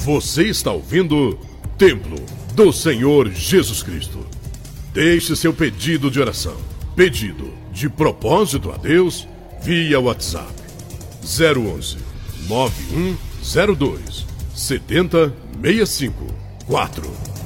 Você está ouvindo Templo do Senhor Jesus Cristo. Deixe seu pedido de oração, pedido de propósito a Deus via WhatsApp 011 9102 7065 4.